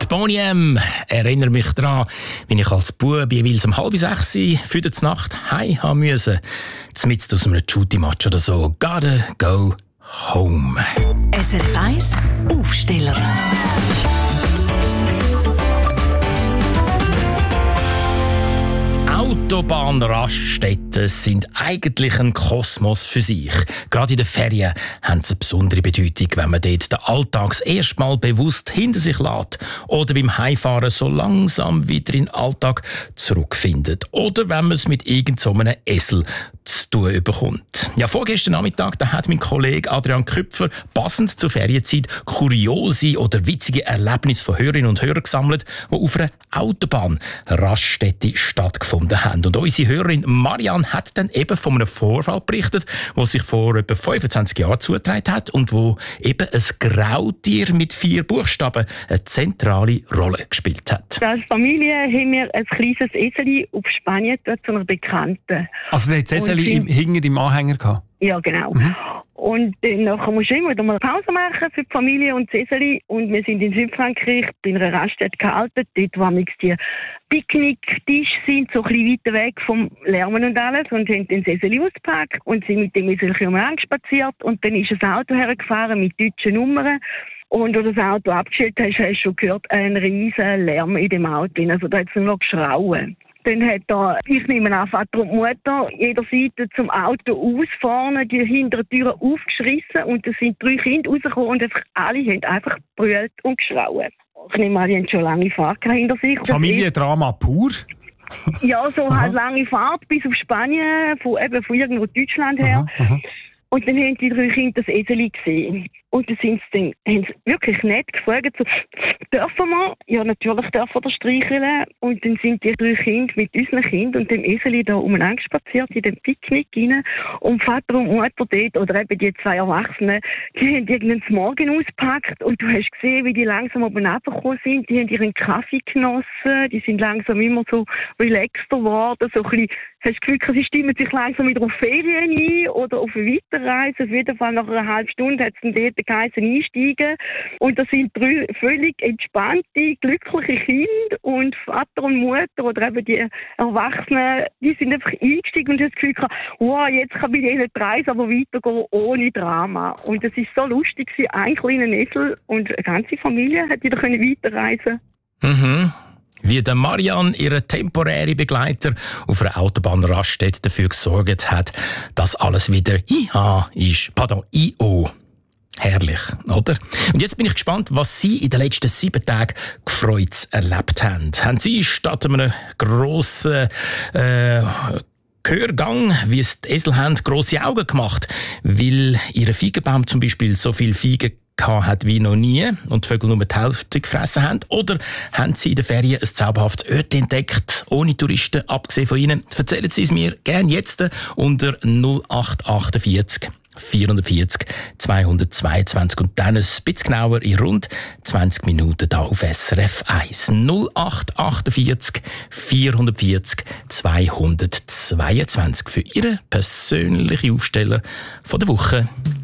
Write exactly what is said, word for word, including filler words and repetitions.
Boney M. Erinnere mich daran, wie ich als Bub jeweils um halb sechs für die Nacht heim haben musste. Zumindest aus einem Shooty-Match oder so. Gotta go home. S R F eins Aufsteller. Autobahnraststätten sind eigentlich ein Kosmos für sich. Gerade in den Ferien haben sie eine besondere Bedeutung, wenn man dort den Alltag das erste Mal bewusst hinter sich lässt oder beim Heimfahren so langsam wieder in den Alltag zurückfindet oder wenn man es mit irgend so einem Esel zu tun bekommt. Ja, vorgestern Nachmittag da hat mein Kollege Adrian Küpfer passend zur Ferienzeit kuriose oder witzige Erlebnisse von Hörerinnen und Hörern gesammelt, die auf einer Autobahnraststätte stattgefunden haben. Und unsere Hörerin Marianne hat dann eben von einem Vorfall berichtet, der sich vor etwa fünfundzwanzig Jahren zugetragen hat und wo eben ein Grautier mit vier Buchstaben eine zentrale Rolle gespielt hat. Als Familie haben wir ein kleines Eseli auf Spanien dort zu einer Bekannten. Also der hat das Eseli im, hinter im Anhänger gehabt? Ja, genau. Mhm. Und dann nachher musst du immer wieder mal Pause machen für die Familie und das Eseli. Und wir sind in Südfrankreich bei einer Raststätte gehalten, dort wo die Picknicktische sind, so ein bisschen weiter weg vom Lärmen und alles. Und haben dann das Eseli ausgepackt und sind mit dem Eseli umeinander spaziert. Und dann ist ein Auto hergefahren mit deutschen Nummern. Und als du das Auto abgestellt hast, hast du schon gehört, einen riesen Lärm in dem Auto. Also da hat es nur noch geschrauen. Dann hat da, ich nehme an, Vater und Mutter jeder Seite zum Auto aus, vorne die hinteren Türen aufgeschrissen und da sind drei Kinder rausgekommen und einfach, alle haben einfach gebrüllt und geschrauen. Ich nehme an, die haben schon lange Fahrt hinter sich. Familiendrama pur? Ja, so halt lange Fahrt bis auf Spanien, von, eben von irgendwo Deutschland her. Aha, aha. Und dann haben die drei Kinder das Eseli gesehen. Und dann sind sie dann, haben sie wirklich nett gefragt, so, dürfen wir? Ja, natürlich dürfen wir streicheln. Und dann sind die drei Kinder mit unseren Kindern und dem Eseli da umeinander spaziert in den Picknick rein. Und Vater und Mutter dort, oder eben die zwei Erwachsenen, die haben irgendeinen Morgen ausgepackt. Und du hast gesehen, wie die langsam oben runtergekommen sind. Die haben ihren Kaffee genossen. Die sind langsam immer so relaxter geworden. So ein bisschen, hast du das Gefühl, sie stimmen sich langsam wieder auf Ferien ein oder auf eine Weiterreise. Auf jeden Fall nach einer halben Stunde hat es dann dort geheißen einsteigen. Und das sind drei völlig entspannte, glückliche Kinder und Vater und Mutter oder eben die Erwachsenen, die sind einfach eingestiegen und haben das Gefühl gehabt, wow, jetzt kann bei denen die Reise aber weitergehen ohne Drama. Und es ist so lustig, ein kleiner Esel und eine ganze Familie hat wieder weiterreisen können. Mhm. Wie der Marianne, ihre temporäre Begleiter, auf einer Autobahnraststätte dafür gesorgt hat, dass alles wieder I H ist. Pardon, I O. Herrlich, oder? Und jetzt bin ich gespannt, was Sie in den letzten sieben Tagen gefreut erlebt haben. Haben Sie statt einem grossen äh, Gehörgang, wie es die Esel haben, grosse Augen gemacht, weil Ihr Feigenbaum zum Beispiel so viel Feigen hat wie noch nie und die Vögel nur die Hälfte gefressen haben? Oder haben Sie in den Ferien ein zauberhaftes Örtchen entdeckt, ohne Touristen, abgesehen von Ihnen? Erzählen Sie es mir gerne jetzt unter null acht achtundvierzig vierundvierzig zweihundertzweiundzwanzig und dann ein bisschen genauer in rund zwanzig Minuten hier auf S R F eins. null acht achtundvierzig vierundvierzig zweihundertzweiundzwanzig für Ihren persönlichen Aufsteller von der Woche.